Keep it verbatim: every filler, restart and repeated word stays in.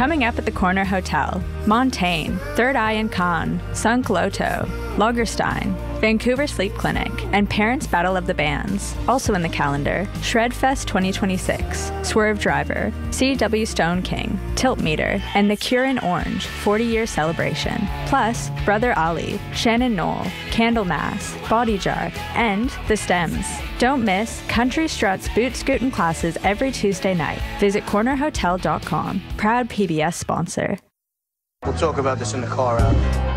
Coming up at the Corner Hotel, Montaigne, Third Eye and Cannes, Sunk Loto, Lagerstein, Vancouver Sleep Clinic, and Parents Battle of the Bands. Also in the calendar, Shredfest twenty twenty-six, Swerve Driver, C W Stone King, Tilt Meter, and The Cure in Orange forty-year celebration. Plus, Brother Ali, Shannon Knoll, Candlemass, Body Jar, and The Stems. Don't miss Country Struts Boot Scootin' classes every Tuesday night. Visit corner hotel dot com. Proud P B S sponsor. We'll talk about this in the car out.